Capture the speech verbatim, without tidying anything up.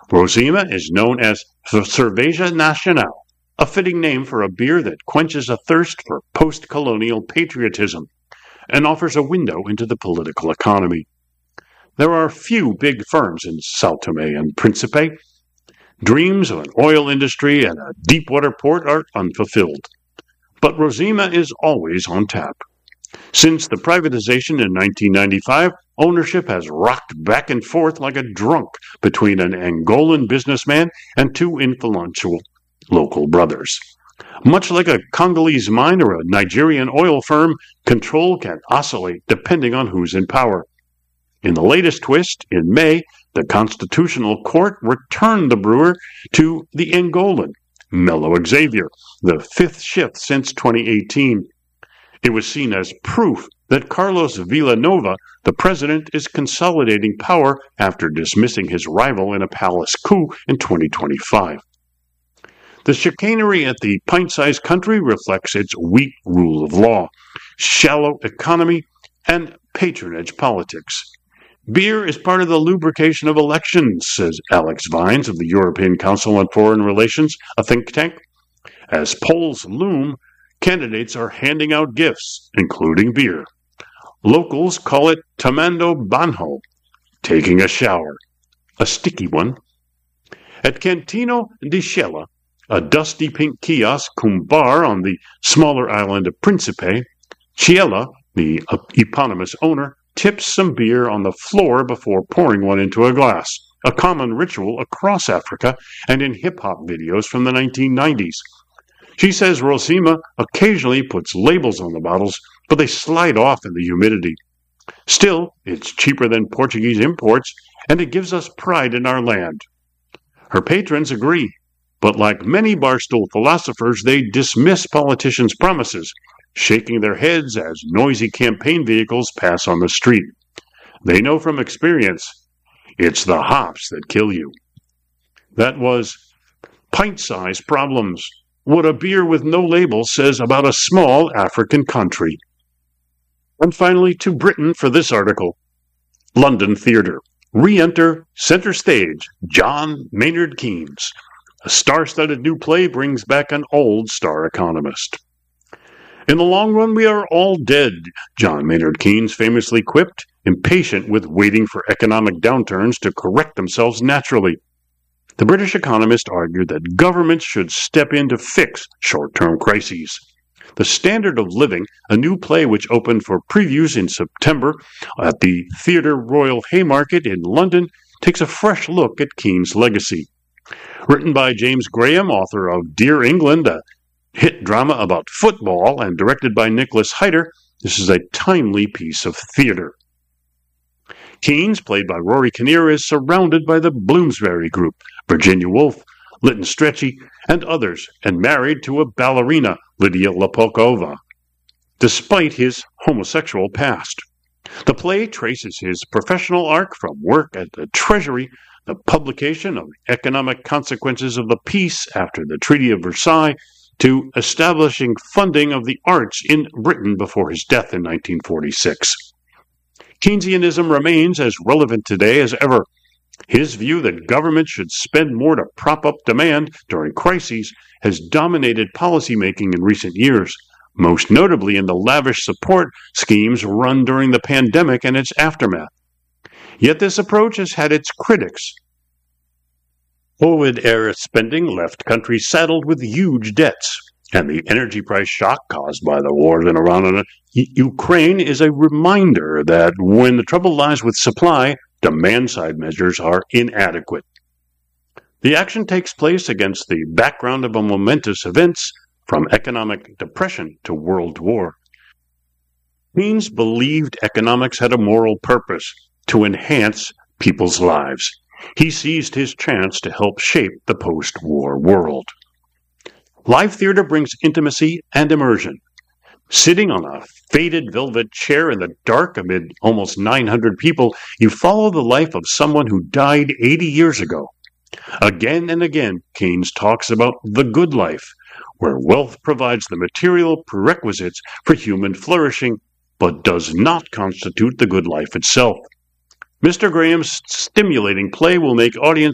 Rosima is known as Cerveja Nacional, a fitting name for a beer that quenches a thirst for post-colonial patriotism and offers a window into the political economy. There are few big firms in São Tomé and Príncipe. Dreams of an oil industry and a deepwater port are unfulfilled. But Rosima is always on tap. Since the privatization in nineteen ninety-five, ownership has rocked back and forth like a drunk between an Angolan businessman and two influential local brothers. Much like a Congolese mine or a Nigerian oil firm, control can oscillate depending on who's in power. In the latest twist, in May, the Constitutional Court returned the brewer to the Angolan, Melo Xavier, the fifth shift since twenty eighteen. It was seen as proof that Carlos Villanova, the president, is consolidating power after dismissing his rival in a palace coup in twenty twenty-five. The chicanery at the pint-sized country reflects its weak rule of law, shallow economy, and patronage politics. Beer is part of the lubrication of elections, says Alex Vines of the European Council on Foreign Relations, a think tank. As polls loom, candidates are handing out gifts, including beer. Locals call it tomando banho, taking a shower, a sticky one. At Cantino di Scella, a dusty pink kiosk cum bar on the smaller island of Principe, Ciela, the eponymous owner, tips some beer on the floor before pouring one into a glass, a common ritual across Africa and in hip-hop videos from the nineteen nineties. She says Rosima occasionally puts labels on the bottles, but they slide off in the humidity. Still, it's cheaper than Portuguese imports, and it gives us pride in our land. Her patrons agree, but like many barstool philosophers, they dismiss politicians' promises, shaking their heads as noisy campaign vehicles pass on the street. They know from experience, it's the hops that kill you. That was Pint-Sized Problems, what a beer with no label says about a small African country. And finally, to Britain for this article. London Theatre. Re-enter center stage John Maynard Keynes. A star-studded new play brings back an old star economist. In the long run, we are all dead, John Maynard Keynes famously quipped, impatient with waiting for economic downturns to correct themselves naturally. The British economist argued that governments should step in to fix short-term crises. The Standard of Living, a new play which opened for previews in September at the Theatre Royal Haymarket in London, takes a fresh look at Keynes' legacy. Written by James Graham, author of Dear England, a hit drama about football, and directed by Nicholas Hyder, this is a timely piece of theatre. Keynes, played by Rory Kinnear, is surrounded by the Bloomsbury Group, Virginia Woolf, Lytton Strachey, and others, and married to a ballerina, Lydia Lapokova, despite his homosexual past. The play traces his professional arc from work at the Treasury, the publication of the economic consequences of the peace after the Treaty of Versailles, to establishing funding of the arts in Britain before his death in nineteen forty-six. Keynesianism remains as relevant today as ever. His view that government should spend more to prop up demand during crises has dominated policymaking in recent years, most notably in the lavish support schemes run during the pandemic and its aftermath. Yet this approach has had its critics. COVID-era spending left countries saddled with huge debts, and the energy price shock caused by the wars in Iran and Ukraine is a reminder that when the trouble lies with supply, demand-side measures are inadequate. The action takes place against the background of a momentous events, from economic depression to world war. Keynes believed economics had a moral purpose, to enhance people's lives. He seized his chance to help shape the post-war world. Live theater brings intimacy and immersion. Sitting on a faded velvet chair in the dark amid almost nine hundred people, you follow the life of someone who died eighty years ago. Again and again, Keynes talks about the good life, where wealth provides the material prerequisites for human flourishing, but does not constitute the good life itself. Mister Graham's stimulating play will make audiences